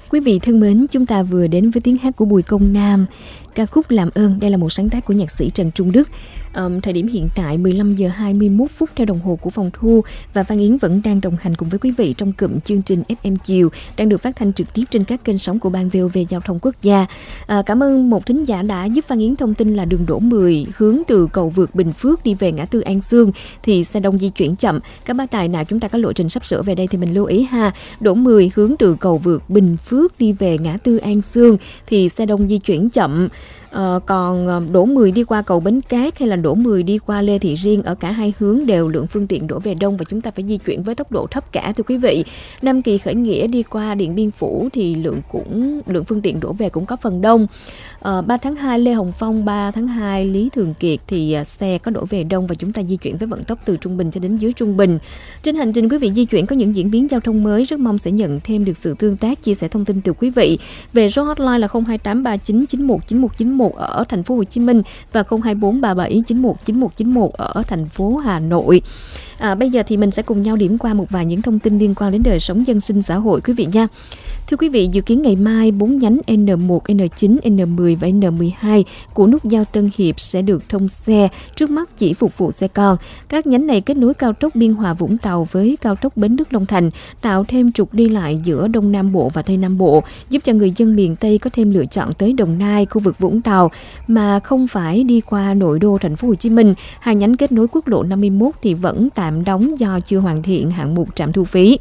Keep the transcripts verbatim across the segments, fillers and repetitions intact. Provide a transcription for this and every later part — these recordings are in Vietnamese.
Quý vị thân mến, chúng ta vừa đến với tiếng hát của Bùi Công Nam, ca khúc Làm Ơn. Đây là một sáng tác của nhạc sĩ Trần Trung Đức. Um, thời điểm hiện tại mười lăm giờ hai mươi mốt phút theo đồng hồ của phòng thu, và Văn Yến vẫn đang đồng hành cùng với quý vị trong cụm chương trình ép em chiều đang được phát thanh trực tiếp trên các kênh sóng của Ban vê o vê Giao thông Quốc gia. À, cảm ơn một thính giả đã giúp Văn Yến thông tin là đường Đỗ mười hướng từ cầu vượt Bình Phước đi về ngã tư An Xương thì xe đông di chuyển chậm. Các bác tài nào chúng ta có lộ trình sắp sửa về đây thì mình lưu ý ha. Đỗ mười hướng từ cầu vượt Bình Phước đi về ngã tư An Xương thì xe đông di chuyển chậm. Ờ, còn đổ mười đi qua cầu Bến Cát hay là đổ mười đi qua Lê Thị Riêng, ở cả hai hướng đều lượng phương tiện đổ về đông và chúng ta phải di chuyển với tốc độ thấp cả thưa quý vị. Nam Kỳ Khởi Nghĩa đi qua Điện Biên Phủ thì lượng cũng lượng phương tiện đổ về cũng có phần đông. Ờ, ba tháng hai Lê Hồng Phong, ba tháng hai Lý Thường Kiệt thì uh, xe có đổ về đông và chúng ta di chuyển với vận tốc từ trung bình cho đến dưới trung bình. Trên hành trình quý vị di chuyển có những diễn biến giao thông mới, rất mong sẽ nhận thêm được sự tương tác, chia sẻ thông tin từ quý vị. Về số hotline là không hai tám ba chín chín một chín một chín một ở thành phố Hồ Chí Minh và không hai bốn ba bảy chín một chín một chín một ở thành phố Hà Nội. À, bây giờ thì mình sẽ cùng nhau điểm qua một vài những thông tin liên quan đến đời sống dân sinh xã hội quý vị nha. Thưa quý vị, dự kiến ngày mai bốn nhánh N một, N chín, N mười và N mười hai của nút giao Tân Hiệp sẽ được thông xe, trước mắt chỉ phục vụ xe con. Các nhánh này kết nối cao tốc Biên Hòa Vũng Tàu với cao tốc Bến Lức Long Thành, tạo thêm trục đi lại giữa Đông Nam Bộ và Tây Nam Bộ, giúp cho người dân miền Tây có thêm lựa chọn tới Đồng Nai, khu vực Vũng Tàu mà không phải đi qua nội đô thành phố Hồ Chí Minh. Hai nhánh kết nối quốc lộ năm mươi mốt thì vẫn tạm đóng do chưa hoàn thiện hạng mục trạm thu phí.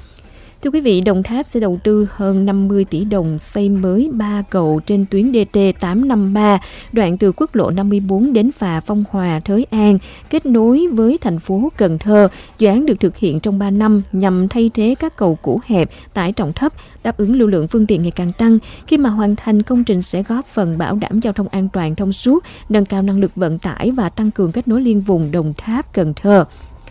Thưa quý vị, Đồng Tháp sẽ đầu tư hơn năm mươi tỷ đồng xây mới ba cầu trên tuyến D T tám năm ba, đoạn từ quốc lộ năm mươi bốn đến phà Phong Hòa, Thới An, kết nối với thành phố Cần Thơ. Dự án được thực hiện trong ba năm nhằm thay thế các cầu cũ hẹp, tải trọng thấp, đáp ứng lưu lượng phương tiện ngày càng tăng. Khi mà hoàn thành, công trình sẽ góp phần bảo đảm giao thông an toàn thông suốt, nâng cao năng lực vận tải và tăng cường kết nối liên vùng Đồng Tháp, Cần Thơ.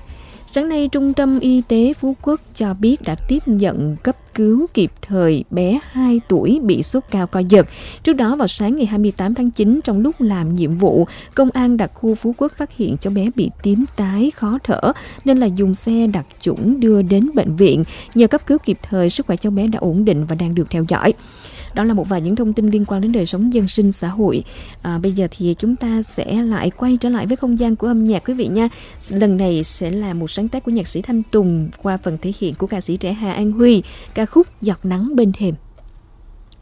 Sáng nay, Trung tâm Y tế Phú Quốc cho biết đã tiếp nhận cấp cứu kịp thời bé hai tuổi bị sốt cao co giật. Trước đó vào sáng ngày hai mươi tám tháng chín, trong lúc làm nhiệm vụ, công an đặc khu Phú Quốc phát hiện cháu bé bị tím tái, khó thở nên là dùng xe đặc chủng đưa đến bệnh viện. Nhờ cấp cứu kịp thời, sức khỏe cháu bé đã ổn định và đang được theo dõi. Đó là một vài những thông tin liên quan đến đời sống dân sinh xã hội. À, bây giờ thì chúng ta sẽ lại quay trở lại với không gian của âm nhạc quý vị nha. Lần này sẽ là một sáng tác của nhạc sĩ Thanh Tùng qua phần thể hiện của ca sĩ trẻ Hà An Huy, ca khúc Giọt Nắng Bên Thềm.